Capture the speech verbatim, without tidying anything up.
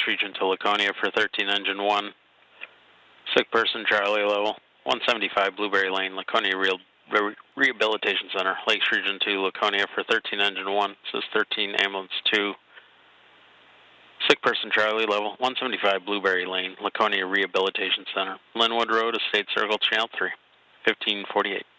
Region to Laconia for thirteen Engine one. Sick person, Charlie level, one seventy-five Blueberry Lane, Laconia Re Re Rehabilitation Center, Lakes Region to Laconia for thirteen Engine one. This is thirteen Ambulance two. Sick person, Charlie level, one seventy-five Blueberry Lane, Laconia Rehabilitation Center, Linwood Road, Estate Circle, Channel three, fifteen forty-eight.